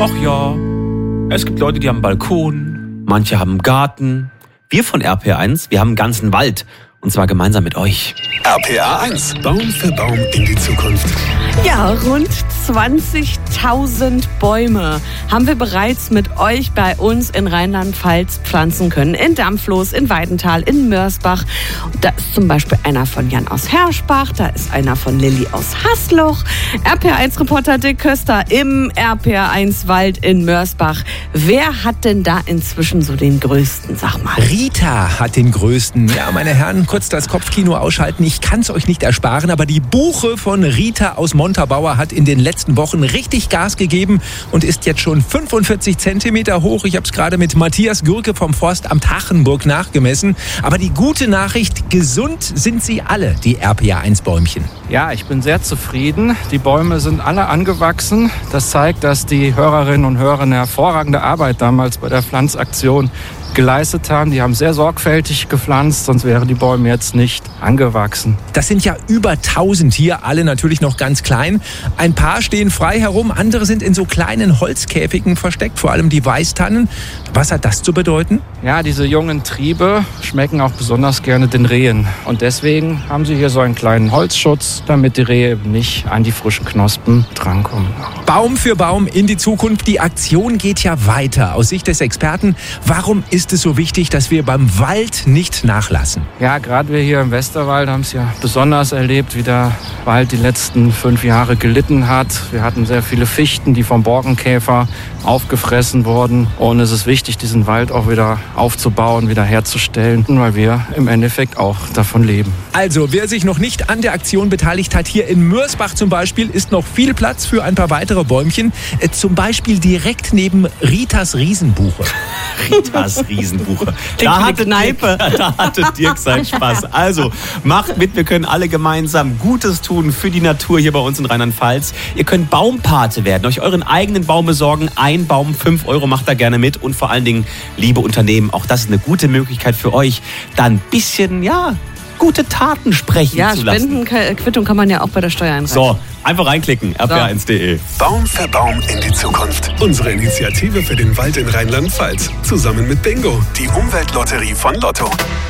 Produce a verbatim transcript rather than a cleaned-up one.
Ach ja, es gibt Leute, die haben einen Balkon, manche haben einen Garten. Wir von R P R eins, wir haben einen ganzen Wald. Und zwar gemeinsam mit euch. R P R eins, Baum für Baum in die Zukunft. Ja, rund zwanzigtausend Bäume haben wir bereits mit euch bei uns in Rheinland-Pfalz pflanzen können. In Dampfloos, in Weidenthal, in Mörsbach. Da ist zum Beispiel einer von Jan aus Herschbach, da ist einer von Lilly aus Hasloch. R P R eins-Reporter Dick Köster im R P R eins Wald in Mörsbach. Wer hat denn da inzwischen so den größten, sag mal? Rita hat den größten. Ja, meine Herren, kurz das Kopfkino ausschalten. Ich kann es euch nicht ersparen, aber die Buche von Rita aus Montabaur hat in den letzten Wochen richtig Gas gegeben und ist jetzt schon fünfundvierzig Zentimeter hoch. Ich habe es gerade mit Matthias Gürke vom Forstamt Hachenburg nachgemessen. Aber die gute Nachricht, gesund sind sie alle, die R P R eins Bäumchen. Ja, ich bin sehr zufrieden. Die Bäume sind alle angewachsen. Das zeigt, dass die Hörerinnen und Hörer eine hervorragende Arbeit damals bei der Pflanzaktion geleistet haben. Die haben sehr sorgfältig gepflanzt, sonst wären die Bäume jetzt nicht angewachsen. Das sind ja über tausend hier, alle natürlich noch ganz klein. Ein paar stehen frei herum, andere sind in so kleinen Holzkäfigen versteckt, vor allem die Weißtannen. Was hat das zu bedeuten? Ja, diese jungen Triebe schmecken auch besonders gerne den Rehen. Und deswegen haben sie hier so einen kleinen Holzschutz, damit die Rehe eben nicht an die frischen Knospen drankommen. Baum für Baum in die Zukunft. Die Aktion geht ja weiter. Aus Sicht des Experten, warum ist ist es so wichtig, dass wir beim Wald nicht nachlassen? Ja, gerade wir hier im Westerwald haben es ja besonders erlebt, wie der Wald die letzten fünf Jahre gelitten hat. Wir hatten sehr viele Fichten, die vom Borkenkäfer aufgefressen wurden. Und es ist wichtig, diesen Wald auch wieder aufzubauen, wieder herzustellen, weil wir im Endeffekt auch davon leben. Also, wer sich noch nicht an der Aktion beteiligt hat, hier in Mörsbach zum Beispiel, ist noch viel Platz für ein paar weitere Bäumchen. Äh, zum Beispiel direkt neben Ritas Riesenbuche. Ritas Riesenbuche. Da hatte, Dirk, da hatte Dirk seinen Spaß. Also, macht mit, wir können alle gemeinsam Gutes tun für die Natur hier bei uns in Rheinland-Pfalz. Ihr könnt Baumpate werden, euch euren eigenen Baum besorgen. Ein Baum, fünf Euro, macht da gerne mit. Und vor allen Dingen, liebe Unternehmen, auch das ist eine gute Möglichkeit für euch, da ein bisschen, ja, gute Taten sprechen ja, zu lassen. Spendenquittung kann man ja auch bei der Steuer einreichen. So, einfach reinklicken, r p r eins punkt d e. Baum für Baum in die Zukunft. Unsere Initiative für den Wald in Rheinland-Pfalz. Zusammen mit Bingo, die Umweltlotterie von Lotto.